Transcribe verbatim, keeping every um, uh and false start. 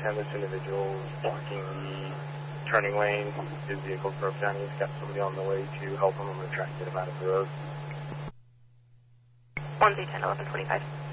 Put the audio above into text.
ten, this individual is blocking the turning lane. His vehicle's broke down. He's got somebody on the way to help him. I'm going to try to get him out of the road. one Z ten, eleven twenty-five.